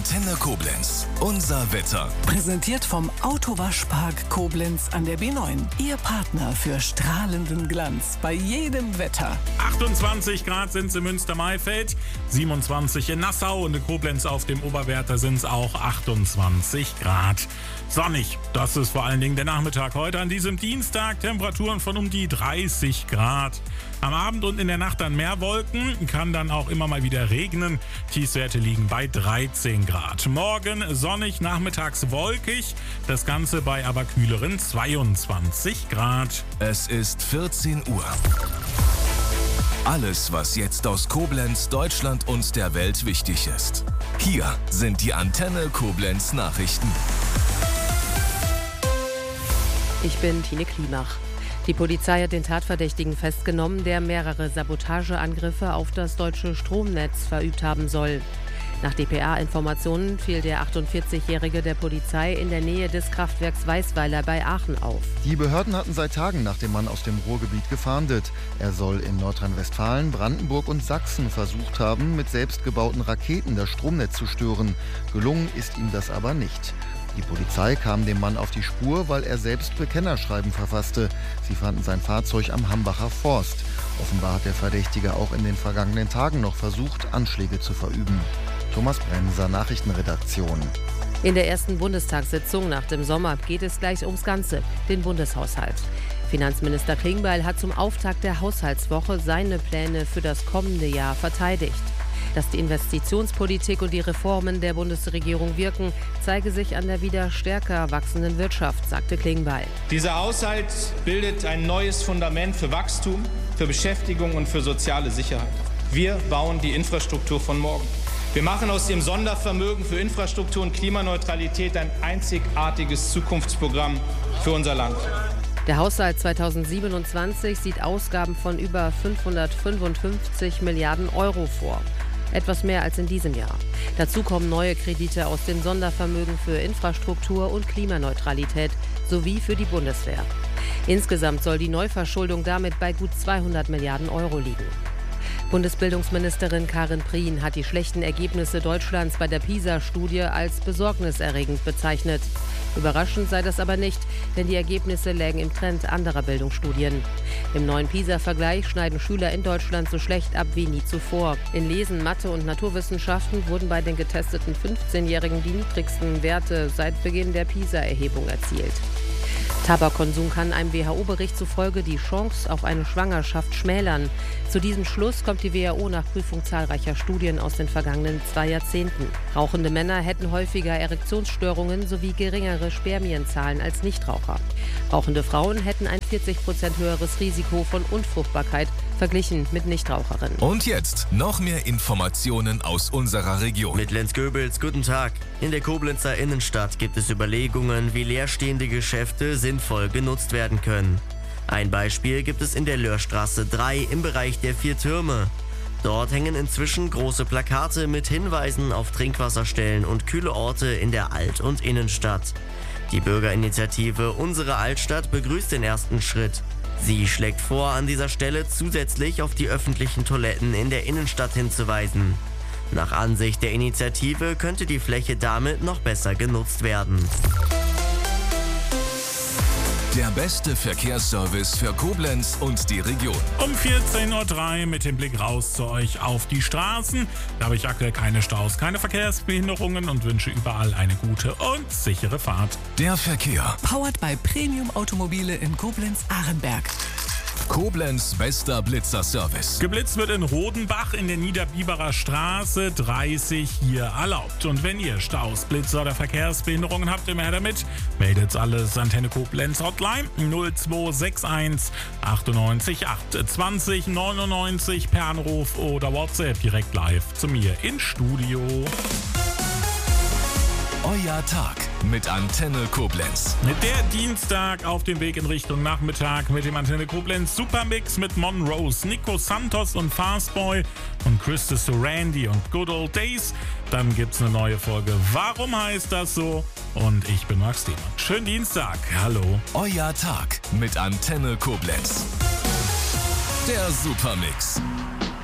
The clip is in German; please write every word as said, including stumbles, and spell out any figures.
Antenne Koblenz. Unser Wetter. Präsentiert vom Autowaschpark Koblenz an der B neun. Ihr Partner für strahlenden Glanz bei jedem Wetter. achtundzwanzig Grad sind es in Münster-Maifeld, siebenundzwanzig in Nassau und in Koblenz auf dem Oberwerter sind es auch achtundzwanzig Grad. Sonnig, das ist vor allen Dingen der Nachmittag heute an diesem Dienstag. Temperaturen von um die dreißig Grad. Am Abend und in der Nacht dann mehr Wolken, kann dann auch immer mal wieder regnen. Tiefstwerte liegen bei dreizehn Grad. Morgen sonnig, nachmittags wolkig, das Ganze bei aber kühleren zweiundzwanzig Grad. Es ist vierzehn Uhr. Alles, was jetzt aus Koblenz, Deutschland und der Welt wichtig ist. Hier sind die Antenne Koblenz Nachrichten. Ich bin Tine Klimach. Die Polizei hat den Tatverdächtigen festgenommen, der mehrere Sabotageangriffe auf das deutsche Stromnetz verübt haben soll. Nach D P A-Informationen fiel der achtundvierzigjährige der Polizei in der Nähe des Kraftwerks Weißweiler bei Aachen auf. Die Behörden hatten seit Tagen nach dem Mann aus dem Ruhrgebiet gefahndet. Er soll in Nordrhein-Westfalen, Brandenburg und Sachsen versucht haben, mit selbstgebauten Raketen das Stromnetz zu stören. Gelungen ist ihm das aber nicht. Die Polizei kam dem Mann auf die Spur, weil er selbst Bekennerschreiben verfasste. Sie fanden sein Fahrzeug am Hambacher Forst. Offenbar hat der Verdächtige auch in den vergangenen Tagen noch versucht, Anschläge zu verüben. Thomas Bremser, Nachrichtenredaktion. In der ersten Bundestagssitzung nach dem Sommer geht es gleich ums Ganze, den Bundeshaushalt. Finanzminister Klingbeil hat zum Auftakt der Haushaltswoche seine Pläne für das kommende Jahr verteidigt. Dass die Investitionspolitik und die Reformen der Bundesregierung wirken, zeige sich an der wieder stärker wachsenden Wirtschaft, sagte Klingbeil. Dieser Haushalt bildet ein neues Fundament für Wachstum, für Beschäftigung und für soziale Sicherheit. Wir bauen die Infrastruktur von morgen. Wir machen aus dem Sondervermögen für Infrastruktur und Klimaneutralität ein einzigartiges Zukunftsprogramm für unser Land. Der Haushalt zweitausendsiebenundzwanzig sieht Ausgaben von über fünfhundertfünfundfünfzig Milliarden Euro vor. Etwas mehr als in diesem Jahr. Dazu kommen neue Kredite aus den Sondervermögen für Infrastruktur und Klimaneutralität sowie für die Bundeswehr. Insgesamt soll die Neuverschuldung damit bei gut zweihundert Milliarden Euro liegen. Bundesbildungsministerin Karin Prien hat die schlechten Ergebnisse Deutschlands bei der PISA-Studie als besorgniserregend bezeichnet. Überraschend sei das aber nicht, denn die Ergebnisse lägen im Trend anderer Bildungsstudien. Im neuen PISA-Vergleich schneiden Schüler in Deutschland so schlecht ab wie nie zuvor. In Lesen, Mathe und Naturwissenschaften wurden bei den getesteten fünfzehnjährigen die niedrigsten Werte seit Beginn der PISA-Erhebung erzielt. Tabakkonsum kann einem W H O-Bericht zufolge die Chance auf eine Schwangerschaft schmälern. Zu diesem Schluss kommt die W H O nach Prüfung zahlreicher Studien aus den vergangenen zwei Jahrzehnten. Rauchende Männer hätten häufiger Erektionsstörungen sowie geringere Spermienzahlen als Nichtraucher. Rauchende Frauen hätten ein vierzig Prozent höheres Risiko von Unfruchtbarkeit verglichen mit Nichtraucherinnen. Und jetzt noch mehr Informationen aus unserer Region. Mit Lenz Goebels, guten Tag. In der Koblenzer Innenstadt gibt es Überlegungen, wie leerstehende Geschäfte sinnvoll genutzt werden können. Ein Beispiel gibt es in der Löhrstraße drei im Bereich der Vier Türme. Dort hängen inzwischen große Plakate mit Hinweisen auf Trinkwasserstellen und kühle Orte in der Alt- und Innenstadt. Die Bürgerinitiative Unsere Altstadt begrüßt den ersten Schritt. Sie schlägt vor, an dieser Stelle zusätzlich auf die öffentlichen Toiletten in der Innenstadt hinzuweisen. Nach Ansicht der Initiative könnte die Fläche damit noch besser genutzt werden. Der beste Verkehrsservice für Koblenz und die Region. Um vierzehn Uhr drei mit dem Blick raus zu euch auf die Straßen. Da habe ich aktuell keine Staus, keine Verkehrsbehinderungen und wünsche überall eine gute und sichere Fahrt. Der Verkehr. Powered by Premium Automobile in Koblenz-Ahrenberg. Koblenz bester Blitzerservice. Geblitzt wird in Rodenbach in der Niederbiberer Straße dreißig hier erlaubt. Und wenn ihr Staus, Blitzer oder Verkehrsbehinderungen habt, immer her damit. Meldet alles Antenne Koblenz Hotline null zwei sechs eins achtundneunzig acht zwanzig neunundneunzig per Anruf oder WhatsApp direkt live zu mir ins Studio. Euer Tag mit Antenne Koblenz. Der Dienstag auf dem Weg in Richtung Nachmittag mit dem Antenne Koblenz Supermix mit Monrose, Nico Santos und Fastboy und Christus Randy und Good Old Days. Dann gibt's eine neue Folge Warum heißt das so? Und ich bin Max Diemann. Schönen Dienstag. Hallo. Euer Tag mit Antenne Koblenz. Der Supermix.